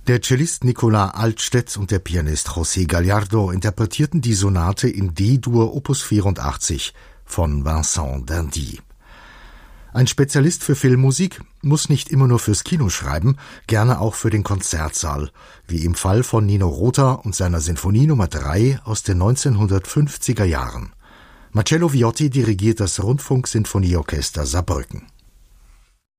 Der Cellist Nicolas Altstedt und der Pianist José Gallardo interpretierten die Sonate in D-Dur Opus 84 von Vincent d'Indy. Ein Spezialist für Filmmusik muss nicht immer nur fürs Kino schreiben, gerne auch für den Konzertsaal, wie im Fall von Nino Rota und seiner Sinfonie Nummer 3 aus den 1950er Jahren. Marcello Viotti dirigiert das Rundfunksinfonieorchester Saarbrücken.